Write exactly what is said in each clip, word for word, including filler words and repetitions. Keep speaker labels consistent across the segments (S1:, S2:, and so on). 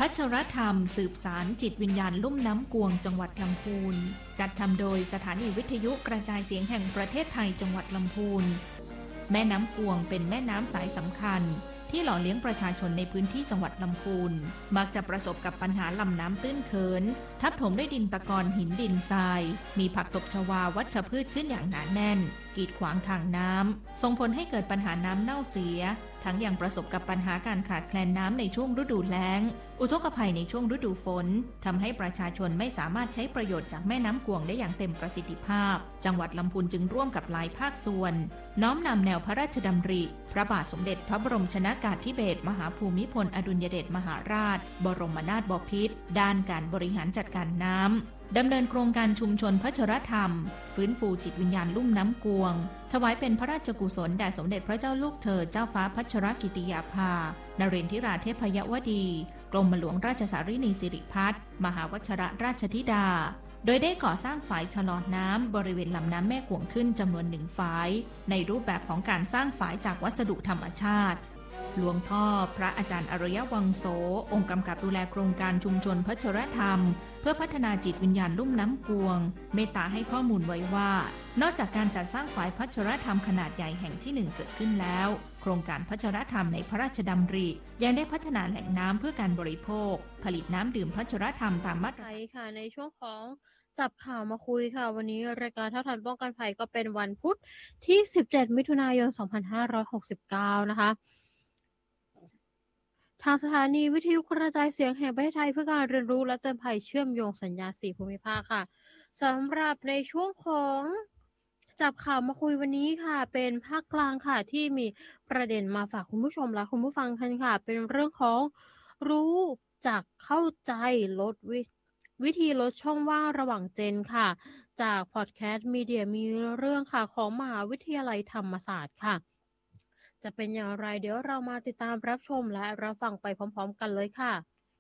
S1: พัชรธรรมสืบสารจิตวิญญาณลุ่มน้ำกวงจังหวัดลำพูนจัดทำโดยสถานีวิทยุกระจายเสียงแห่งประเทศไทยจังหวัดลำพูนแม่น้ำกวงเป็นแม่น้ำสายสำคัญที่หล่อเลี้ยงประชาชนในพื้นที่จังหวัดลำพูนมักจะประสบกับปัญหาลำน้ำตื้นเขินทับถมด้วยดินตะกอนหินดินทรายมีผักตบชวาวัชพืชขึ้นอย่างหนาแน่นกีดขวางทางน้ำส่งผลให้เกิดปัญหาน้ำเน่าเสียทั้งยังประสบกับปัญหาการขาดแคลนน้ำในช่วงฤดูแล้งอุทกภัยในช่วงฤดูฝนทำให้ประชาชนไม่สามารถใช้ประโยชน์จากแม่น้ำกวงได้อย่างเต็มประสิทธิภาพจังหวัดลำพูนจึงร่วมกับหลายภาคส่วนน้อมนำแนวพระราชดำริพระบาทสมเด็จพระบรมชนกาธิเบศรมหาภูมิพลอดุลยเดชมหาราชบรมนาถบพิตรด้านการบริหารจัดการน้ำดำเนินโครงการชุมชนพัชรธรรมฟื้นฟูจิตวิญญาณลุ่มน้ำกวงถวายเป็นพระราชกุศลแด่สมเด็จพระเจ้าลูกเธอเจ้าฟ้าพัชรกิติยาภานเรนทิราเทพยวดีกรมหลวงราชสารินีสิริพัฒน์มหาวชรราชธิดาโดยได้ก่อสร้างฝายชะลอน้ำบริเวณลำน้ำแม่กวงขึ้นจำนวนหนึ่งฝายในรูปแบบของการสร้างฝายจากวัสดุธรรมชาติหลวงพ่อพระอาจารย์อรยวังโสองค์กำกับดูแลโครงการชุมชนพัชรธรรมเพื่อพัฒนาจิตวิญญาณลุ่มน้ำกวงเมตตาให้ข้อมูลไว้ว่านอกจากการจัดสร้างฝายพัชรธรรมขนาดใหญ่แห่งที่หนึ่งเกิดขึ้นแล้วโครงการพัชรธรรมในพระราชดำริยังได้พัฒนาแหล่งน้ำเพื่อการบริโภคผลิตน้ำดื่มพัชรธรรมตามมาตรฐาน
S2: ค่ะในช่วงของจับข่าวมาคุยค่ะวันนี้รายการเท่าทันป้องกันภัยก็เป็นวันพุธที่สิบเจ็ดมิถุนายนสองพันห้าร้อยหกสิบเก้านะคะทางสถานีวิทยุกระจายเสียงแห่งประเทศไทยเพื่อการเรียนรู้และเตือนภัยเชื่อมโยงสัญญาณสี่ภูมิภาคค่ะสำหรับในช่วงของจับข่าวมาคุยวันนี้ค่ะเป็นภาคกลางค่ะที่มีประเด็นมาฝากคุณผู้ชมและคุณผู้ฟังกันค่ะเป็นเรื่องของรู้จักเข้าใจลดวิวิธีลดช่องว่างระหว่างเจนค่ะจากพอดแคสต์มีเดียมีเรื่องค่ะของมหาวิทยาลัยธรรมศาสตร์ค่ะจะเป็นอย่างไรเดี๋ยวเรามาติดตามรับชมและรับฟังไปพร้อมๆกันเลยค่ะ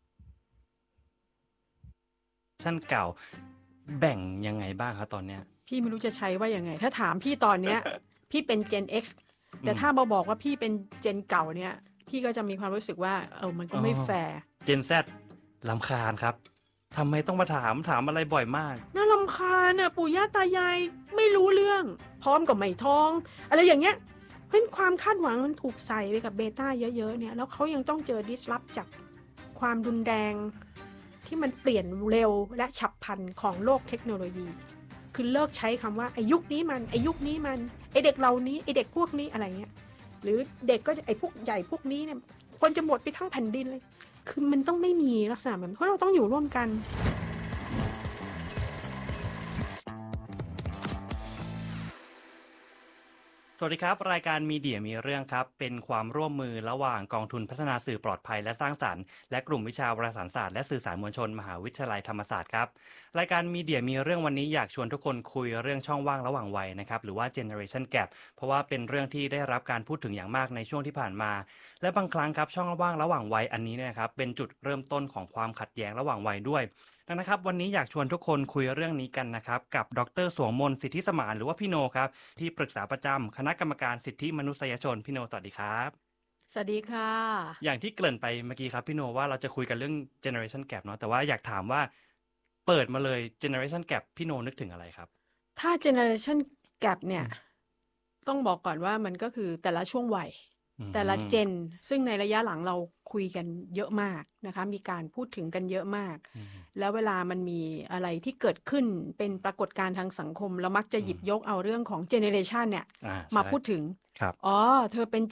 S3: ชั้นเก่าแบ่งยังไงบ้างครับตอนเนี้ย
S4: พี่ไม่รู้จะใช้ว่ายังไงถ้าถามพี่ตอนเนี้ย พี่เป็น Gen X แต่ถ้ามาบอกว่าพี่เป็น Gen เก่าเนี่ยพี่ก็จะมีความรู้สึกว่าเออมันก็ไม่แฟร์
S3: Gen Z รำคาญครับทำไมต้องมาถามถามอะไรบ่อยมาก
S4: น่ารำคาญน่ะปู่ย่าตายายไม่รู้เรื่องพร้อมกับไม่ท้องอะไรอย่างเงี้ยเพราะความคาดหวังมันถูกใส่ไปกับเบต้าเยอะๆเนี่ยแล้วเขายังต้องเจอ disrupt จากความรุนแรงที่มันเปลี่ยนเร็วและฉับพลันของโลกเทคโนโลยีคือเลิกใช้คำว่าไอ้ยุคนี้มันไอ้ยุคนี้มันไอ้เด็กเหล่านี้ไอ้เด็กพวกนี้อะไรเงี้ยหรือเด็กก็จะไอ้พวกใหญ่พวกนี้เนี่ยคนจะหมดไปทั้งแผ่นดินเลยคือมันต้องไม่มีลักษณะแบบเพราะเราต้องอยู่ร่วมกัน
S3: สวัสดีครับรายการมีเดียมีเรื่องครับเป็นความร่วมมือระหว่างกองทุนพัฒนาสื่อปลอดภัยและสร้างสรรค์และกลุ่มวิชาวารสารศาสตร์และสื่อสารมวลชนมหาวิทยาลัยธรรมศาสตร์ครับรายการมีเดียมีเรื่องวันนี้อยากชวนทุกคนคุยเรื่องช่องว่างระหว่างวัยนะครับหรือว่า generation gap เพราะว่าเป็นเรื่องที่ได้รับการพูดถึงอย่างมากในช่วงที่ผ่านมาและบางครั้งครับช่องว่างระหว่างวัยอันนี้เนี่ยครับเป็นจุดเริ่มต้นของความขัดแย้งระหว่างวัยด้วยดังนั้นครับวันนี้อยากชวนทุกคนคุยเรื่องนี้กันนะครับกับดร.สวงมนต์สิทธิสมานหรือว่าพี่โนครับที่ปรึกษาประจำคณะกรรมการสิทธิมนุษยชนพี่โนสวัสดีครับ
S4: สวัสดีค่ะ
S3: อย่างที่เกริ่นไปเมื่อกี้ครับพี่โนว่าเราจะคุยกันเรื่อง generation gap เนาะแต่ว่าอยากถามว่าเปิดมาเลย generation gap พี่โนนึกถึงอะไรครับ
S4: ถ้า generation gap เนี่ยต้องบอกก่อนว่ามันก็คือแต่ละช่วงวัยแต่ละเจนซึ่งในระยะหลังเราคุยกันเยอะมากนะคะมีการพูดถึงกันเยอะมากแล้วเวลามันมีอะไรที่เกิดขึ้นเป็นปรากฏการณ์ทางสังคมเรามักจะหยิบยกเอาเรื่องของเจเนเรชันเนี่ยมาพูดถึงอ๋อเธอเป็น